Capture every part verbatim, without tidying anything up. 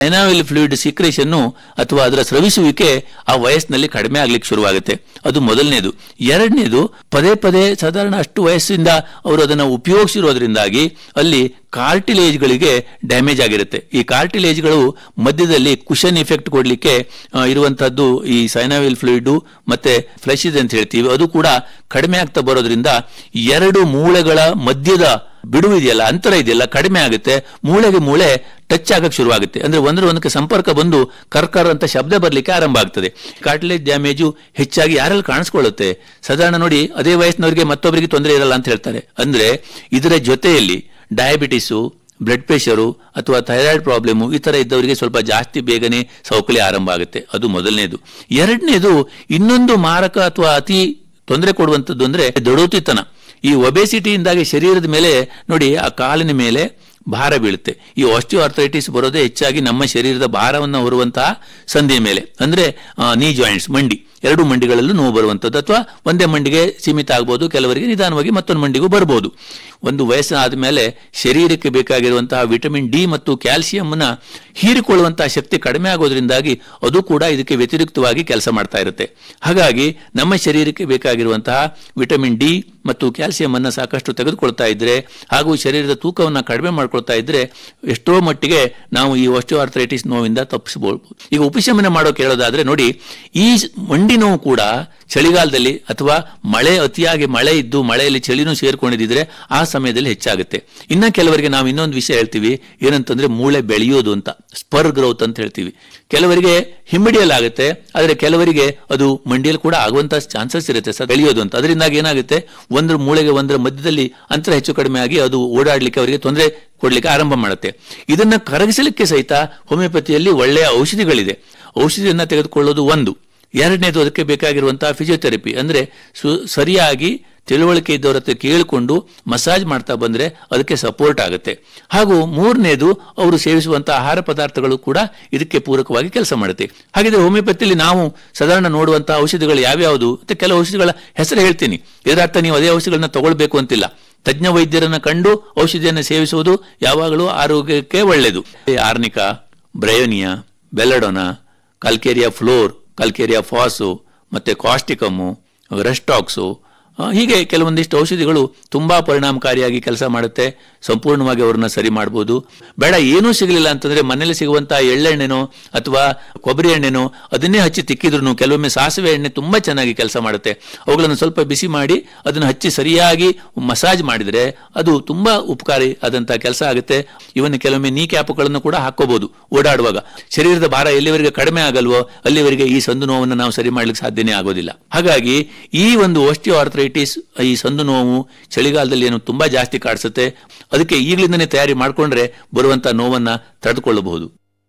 Synovial fluid ಸೀಕ್ರೇಷನ್ ಅಥವಾ ಅದರ ಸ್ರವಿಸುವಿಕೆ ಆ ವಯಸ್ಸಿನಲ್ಲಿ ಕಡಿಮೆ ಆಗ್ಲಿಕ್ಕೆ ಶುರುವಾಗುತ್ತೆ. ಅದು ಮೊದಲನೇದು. ಎರಡನೇದು, ಪದೇ ಪದೇ ಸಾಧಾರಣ ಅಷ್ಟು ವಯಸ್ಸಿಂದ ಅವರು ಅದನ್ನು ಉಪಯೋಗಿಸಿರೋದ್ರಿಂದಾಗಿ ಅಲ್ಲಿ ಕಾರ್ಟಿಲೇಜ್ಗಳಿಗೆ ಡ್ಯಾಮೇಜ್ ಆಗಿರುತ್ತೆ. ಈ ಕಾರ್ಟಿಲೇಜ್ಗಳು ಮಧ್ಯದಲ್ಲಿ ಕುಷನ್ ಇಫೆಕ್ಟ್ ಕೊಡ್ಲಿಕ್ಕೆ ಇರುವಂತಹದ್ದು ಈ ಸೈನೋವಿಯಲ್ ಫ್ಲೂಯಿಡ್ ಮತ್ತೆ ಫ್ಲೆಶ್ ಇದೆ ಅಂತ ಹೇಳ್ತೀವಿ. ಅದು ಕೂಡ ಕಡಿಮೆ ಆಗ್ತಾ ಬರೋದ್ರಿಂದ ಎರಡು ಮೂಳೆಗಳ ಮಧ್ಯದ ಬಿಡುವು ಇದೆಯಲ್ಲ, ಅಂತರ ಇದೆಯಲ್ಲ, ಕಡಿಮೆ ಆಗುತ್ತೆ. ಮೂಳೆಗೆ ಮೂಳೆ ಟಚ್ ಆಗಕ್ಕೆ ಶುರುವಾಗುತ್ತೆ. ಅಂದ್ರೆ ಒಂದ್ರ ಒಂದಕ್ಕೆ ಸಂಪರ್ಕ ಬಂದು ಕರ್ಕರ್ ಅಂತ ಶಬ್ದ ಬರ್ಲಿಕ್ಕೆ ಆರಂಭ ಆಗ್ತದೆ. ಕಾರ್ಟಿಲೇಜ್ ಡ್ಯಾಮೇಜು ಹೆಚ್ಚಾಗಿ ಯಾರಲ್ಲಿ ಕಾಣಿಸ್ಕೊಳ್ಳುತ್ತೆ? ಸಾಧಾರಣ ನೋಡಿ, ಅದೇ ವಯಸ್ಸಿನವರಿಗೆ ಮತ್ತೊಬ್ಬರಿಗೆ ತೊಂದರೆ ಇರಲ್ಲ ಅಂತ ಹೇಳ್ತಾರೆ. ಅಂದ್ರೆ ಇದರ ಜೊತೆಯಲ್ಲಿ ಡಯಾಬಿಟಿಸು, ಬ್ಲಡ್ ಪ್ರೆಷರು ಅಥವಾ ಥೈರಾಯ್ಡ್ ಪ್ರಾಬ್ಲಮ್ ಈ ತರ ಇದ್ದವರಿಗೆ ಸ್ವಲ್ಪ ಜಾಸ್ತಿ ಬೇಗನೆ ಸೌಕರ್ಯ ಆರಂಭ ಆಗುತ್ತೆ. ಅದು ಮೊದಲನೇದು. ಎರಡನೇದು, ಇನ್ನೊಂದು ಮಾರಕ ಅಥವಾ ಅತಿ ತೊಂದರೆ ಕೊಡುವಂಥದ್ದು ಅಂದ್ರೆ ದೊಡೋತಿತನ. ಈ ಒಬೆಸಿಟಿಯಿಂದಾಗಿ ಶರೀರದ ಮೇಲೆ ನೋಡಿ, ಆ ಕಾಲಿನ ಮೇಲೆ ಭಾರ ಬೀಳುತ್ತೆ. ಈ ಆಸ್ಟಿಯೋಆರ್ಥರೈಟಿಸ್ ಬರೋದೇ ಹೆಚ್ಚಾಗಿ ನಮ್ಮ ಶರೀರದ ಭಾರವನ್ನು ಹೊರುವಂತಹ ಸಂಧಿಯ ಮೇಲೆ, ಅಂದ್ರೆ ನೀ ಜಾಯಿಂಟ್ಸ್, ಮಂಡಿ, ಎರಡು ಮಂಡಿಗಳಲ್ಲೂ ನೋವು ಬರುವಂಥದ್ದು, ಅಥವಾ ಒಂದೇ ಮಂಡಿಗೆ ಸೀಮಿತ ಆಗ್ಬೋದು, ಕೆಲವರಿಗೆ ನಿಧಾನವಾಗಿ ಮತ್ತೊಂದು ಮಂಡಿಗೂ ಬರ್ಬೋದು. ಒಂದು ವಯಸ್ಸಾದ ಮೇಲೆ ಶರೀರಕ್ಕೆ ಬೇಕಾಗಿರುವಂತಹ ವಿಟಮಿನ್ ಡಿ ಮತ್ತು ಕ್ಯಾಲ್ಸಿಯಂನ ಹೀರಿಕೊಳ್ಳುವಂತಹ ಶಕ್ತಿ ಕಡಿಮೆ ಆಗೋದ್ರಿಂದಾಗಿ ಅದು ಕೂಡ ಇದಕ್ಕೆ ವ್ಯತಿರಿಕ್ತವಾಗಿ ಕೆಲಸ ಮಾಡ್ತಾ ಇರುತ್ತೆ. ಹಾಗಾಗಿ ನಮ್ಮ ಶರೀರಕ್ಕೆ ಬೇಕಾಗಿರುವಂತಹ ವಿಟಮಿನ್ ಡಿ ಮತ್ತು ಕ್ಯಾಲ್ಸಿಯಂ ಅನ್ನ ಸಾಕಷ್ಟು ತೆಗೆದುಕೊಳ್ತಾ ಇದ್ರೆ ಹಾಗೂ ಶರೀರದ ತೂಕವನ್ನು ಕಡಿಮೆ ಮಾಡ್ಕೊಳ್ತಾ ಇದ್ರೆ ಎಷ್ಟೋ ಮಟ್ಟಿಗೆ ನಾವು ಈ ಆಸ್ಟಿಯೋಆರ್ಥರೈಟಿಸ್ ನೋವಿಂದ ತಪ್ಪಿಸಬಹುದು. ಈಗ ಉಪಶಮನ ಮಾಡೋಕೆ ಹೇಳೋದಾದ್ರೆ ನೋಡಿ, ಈ ಮಂಡಿ ನೋವು ಕೂಡ ಚಳಿಗಾಲದಲ್ಲಿ ಅಥವಾ ಮಳೆ ಅತಿಯಾಗಿ ಮಳೆ ಇದ್ದು ಮಳೆಯಲ್ಲಿ ಚಳಿನೂ ಸೇರ್ಕೊಂಡಿದ್ರೆ ಆ ಸಮಯದಲ್ಲಿ ಹೆಚ್ಚಾಗುತ್ತೆ. ಇನ್ನ ಕೆಲವರಿಗೆ ನಾವು ಇನ್ನೊಂದು ವಿಷಯ ಹೇಳ್ತೀವಿ, ಏನಂತಂದ್ರೆ ಮೂಳೆ ಬೆಳೆಯೋದು ಅಂತ, ಸ್ಪರ್ ಗ್ರೋತ್ ಅಂತ ಹೇಳ್ತೀವಿ. ಕೆಲವರಿಗೆ ಹಿಮ್ಮಿಡಿಯಲ್ಲಿ ಆಗುತ್ತೆ, ಆದ್ರೆ ಕೆಲವರಿಗೆ ಅದು ಮಂಡಿಯಲ್ಲಿ ಕೂಡ ಆಗುವಂತ ಚಾನ್ಸಸ್ ಇರುತ್ತೆ ಸರ್, ಬೆಳೆಯೋದು ಅಂತ. ಅದರಿಂದಾಗಿ ಏನಾಗುತ್ತೆ, ಒಂದ್ರ ಮೂಳೆಗೆ ಒಂದರ ಮಧ್ಯದಲ್ಲಿ ಅಂತರ ಹೆಚ್ಚು ಕಡಿಮೆ ಆಗಿ ಅದು ಓಡಾಡ್ಲಿಕ್ಕೆ ಅವರಿಗೆ ತೊಂದರೆ ಕೊಡ್ಲಿಕ್ಕೆ ಆರಂಭ ಮಾಡುತ್ತೆ. ಇದನ್ನ ಕರಗಿಸಲಿಕ್ಕೆ ಸಹಿತ ಹೋಮಿಯೋಪತಿಯಲ್ಲಿ ಒಳ್ಳೆಯ ಔಷಧಿಗಳಿದೆ. ಔಷಧಿಯನ್ನ ತೆಗೆದುಕೊಳ್ಳೋದು ಒಂದು. ಎರಡನೇದು, ಅದಕ್ಕೆ ಬೇಕಾಗಿರುವಂತಹ ಫಿಸಿಯೋಥೆರಪಿ, ಅಂದ್ರೆ ಸರಿಯಾಗಿ ತಿಳುವಳಿಕೆ ಇದ್ದವರ ಹತ್ರ ಕೇಳಿಕೊಂಡು ಮಸಾಜ್ ಮಾಡ್ತಾ ಬಂದ್ರೆ ಅದಕ್ಕೆ ಸಪೋರ್ಟ್ ಆಗುತ್ತೆ. ಹಾಗೂ ಮೂರನೇದು, ಅವರು ಸೇವಿಸುವಂತಹ ಆಹಾರ ಪದಾರ್ಥಗಳು ಕೂಡ ಇದಕ್ಕೆ ಪೂರಕವಾಗಿ ಕೆಲಸ ಮಾಡುತ್ತೆ. ಹಾಗಿದ್ರೆ ಹೋಮಿಯೋಪತಿಯಲ್ಲಿ ನಾವು ಸಾಧಾರಣ ನೋಡುವಂತಹ ಔಷಧಿಗಳು ಯಾವ್ಯಾವುದು ಅಂತ ಕೆಲವು ಔಷಧಿಗಳ ಹೆಸರು ಹೇಳ್ತೀನಿ. ಇದರರ್ಥ ನೀವು ಅದೇ ಔಷಧಿಗಳನ್ನ ತಗೊಳ್ಬೇಕು ಅಂತಿಲ್ಲ. ತಜ್ಞ ವೈದ್ಯರನ್ನ ಕಂಡು ಔಷಧಿಯನ್ನು ಸೇವಿಸುವುದು ಯಾವಾಗಲೂ ಆರೋಗ್ಯಕ್ಕೆ ಒಳ್ಳೆಯದು. ಆರ್ನಿಕಾ, ಬ್ರಯೋನಿಯಾ, ಬೆಲ್ಲಡೋನಾ, ಕಲ್ಕೇರಿಯಾ ಫ್ಲೋರ್, ಕಲ್ಕೇರಿಯಾ ಫಾಸು, ಮತ್ತೆ ಕಾಸ್ಟಿಕಮ್ಮು, ರೆಸ್ಟಾಕ್ಸು, ಹೀಗೆ ಕೆಲವೊಂದಿಷ್ಟು ಔಷಧಿಗಳು ತುಂಬಾ ಪರಿಣಾಮಕಾರಿಯಾಗಿ ಕೆಲಸ ಮಾಡುತ್ತೆ. ಸಂಪೂರ್ಣವಾಗಿ ಅವ್ರನ್ನ ಸರಿ ಮಾಡಬಹುದು. ಬೇಡ ಏನೂ ಸಿಗಲಿಲ್ಲ ಅಂತಂದ್ರೆ ಮನೇಲಿ ಸಿಗುವಂತಹ ಎಳ್ಳೆಣ್ಣೆನೋ ಅಥವಾ ಕೊಬ್ಬರಿ ಎಣ್ಣೆನೋ ಅದನ್ನೇ ಹಚ್ಚಿ ತಿಕ್ಕಿದ್ರು, ಕೆಲವೊಮ್ಮೆ ಸಾಸಿವೆ ಎಣ್ಣೆ ತುಂಬಾ ಚೆನ್ನಾಗಿ ಕೆಲಸ ಮಾಡುತ್ತೆ. ಅವುಗಳನ್ನು ಸ್ವಲ್ಪ ಬಿಸಿ ಮಾಡಿ ಅದನ್ನು ಹಚ್ಚಿ ಸರಿಯಾಗಿ ಮಸಾಜ್ ಮಾಡಿದ್ರೆ ಅದು ತುಂಬಾ ಉಪಕಾರಿ ಆದಂತಹ ಕೆಲಸ ಆಗುತ್ತೆ. ಇವನ್ ಕೆಲವೊಮ್ಮೆ ನೀ ಕ್ಯಾಪ್ಗಳನ್ನು ಕೂಡ ಹಾಕೋಬಹುದು ಓಡಾಡುವಾಗ. ಶರೀರದ ಭಾರ ಎಲ್ಲಿವರೆಗೆ ಕಡಿಮೆ ಆಗಲ್ವೋ ಅಲ್ಲಿವರೆಗೆ ಈ ಸಂದು ನೋವನ್ನು ನಾವು ಸರಿ ಮಾಡ್ಲಿಕ್ಕೆ ಸಾಧ್ಯನೇ ಆಗೋದಿಲ್ಲ. ಹಾಗಾಗಿ ಈ ಒಂದು ಆಸ್ಟಿಯೋಆರ್ಥರೈಟಿಸ್, ಈ ಸಂದು ನೋವು ಚಳಿಗಾಲದಲ್ಲಿ ಏನು ತುಂಬಾ ಜಾಸ್ತಿ ಕಾಡಿಸುತ್ತೆ. ಅದಕ್ಕೆ ಈಗಲಿಂದನೇ ತಯಾರಿ ಮಾಡಿಕೊಂಡ್ರೆ ಬರುವಂತ ನೋವನ್ನ ತಡೆದುಕೊಳ್ಳಬಹುದು.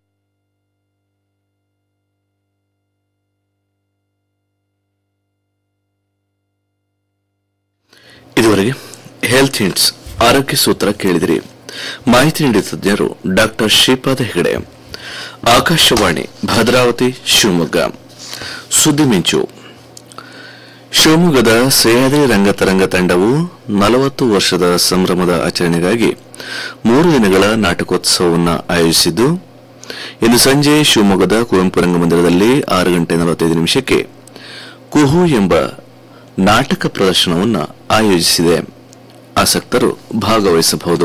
ಇದುವರೆಗೆ ಹೆಲ್ತ್ ಹಿಂಟ್ಸ್ ಆರೋಗ್ಯ ಸೂತ್ರ ಕೇಳಿದಿರಿ. ಮಾಹಿತಿ ನೀಡಿದ ತಜ್ಞರು ಡಾಕ್ಟರ್ ಶ್ರೀಪಾದ ಹೆಗಡೆ, ಆಕಾಶವಾಣಿ ಭದ್ರಾವತಿ ಶಿವಮೊಗ್ಗ. ಸುದ್ದಿ ಮಿಂಚು. ಶಿವಮೊಗ್ಗದ ಸಹ್ಯಾದ್ರಿ ರಂಗತರಂಗ ತಂಡವು ನಲವತ್ತು ವರ್ಷದ ಸಂಭ್ರಮದ ಆಚರಣೆಗಾಗಿ ಮೂರು ದಿನಗಳ ನಾಟಕೋತ್ಸವವನ್ನು ಆಯೋಜಿಸಿದ್ದು, ಇಂದು ಸಂಜೆ ಶಿವಮೊಗ್ಗದ ಕುವೆಂಪು ರಂಗಮಂದಿರದಲ್ಲಿ ಆರು ಗಂಟೆ ನಲವತ್ತೈದು ನಿಮಿಷಕ್ಕೆ ಕುಹು ಎಂಬ ನಾಟಕ ಪ್ರದರ್ಶನವನ್ನು ಆಯೋಜಿಸಿದೆ. ಆಸಕ್ತರು ಭಾಗವಹಿಸಬಹುದು.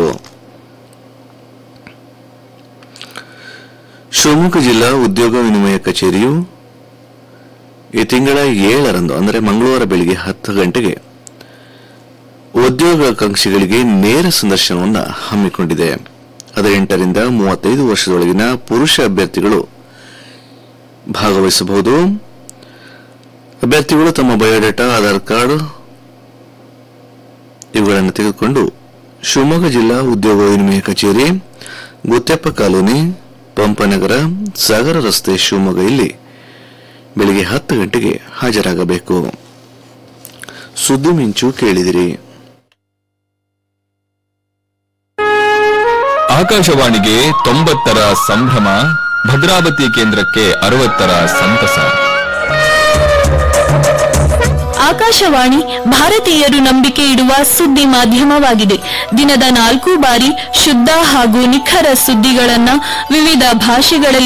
ಶಿವಮೊಗ್ಗ ಜಿಲ್ಲಾ ಉದ್ಯೋಗ ವಿನಿಮಯ ಕಚೇರಿಯು ಈ ತಿಂಗಳ ಏಳರಂದು ಅಂದರೆ ಮಂಗಳವಾರ ಬೆಳಿಗ್ಗೆ ಹತ್ತು ಗಂಟೆಗೆ ಉದ್ಯೋಗಾಕಾಂಕ್ಷಿಗಳಿಗೆ ನೇರ ಸಂದರ್ಶನವನ್ನು ಹಮ್ಮಿಕೊಂಡಿದೆ. ಹದಿನೆಂಟರಿಂದ ಮೂವತ್ತೈದು ವರ್ಷದೊಳಗಿನ ಪುರುಷ ಅಭ್ಯರ್ಥಿಗಳು ಭಾಗವಹಿಸಬಹುದು. ಅಭ್ಯರ್ಥಿಗಳು ತಮ್ಮ ಬಯೋಡೇಟಾ, ಆಧಾರ್ ಕಾರ್ಡ್ ಇವುಗಳನ್ನು ತೆಗೆದುಕೊಂಡು ಶಿವಮೊಗ್ಗ ಜಿಲ್ಲಾ ಉದ್ಯೋಗ ವಿನಿಮಯ ಕಚೇರಿ, ಗುತ್ತೆಪ್ಪ ಕಾಲೋನಿ, ಪಂಪನಗರ, ಸಾಗರ ರಸ್ತೆ, ಶಿವಮೊಗ್ಗ ಇಲ್ಲಿ ಬೆಳಿಗ್ಗೆ ಹತ್ತು ಗಂಟೆಗೆ ಹಾಜರಾಗಬೇಕು. ಸುದ್ದಿ ಮಿಂಚು ಕೇಳಿದಿರಿ. ಆಕಾಶವಾಣಿಗೆ ತೊಂಬತ್ತರ ಸಂಭ್ರಮ, ಭದ್ರಾವತಿ ಕೇಂದ್ರಕ್ಕೆ ಅರವತ್ತರ ಸಂತಸ. ಆಕಾಶವಾಣಿ ಭಾರತೀಯರು ನಂಬಿಕೆ ಇಡುವ ಸುದ್ದಿ ಮಾಧ್ಯಮವಾಗಿದೆ. ದಿನದ ನಾಲ್ಕು ಬಾರಿ ಶುದ್ಧ ಹಾಗೂ ನಿಖರ ಸುದ್ದಿಗಳನ್ನು ವಿವಿಧ ಭಾಷೆಗಳಲ್ಲಿ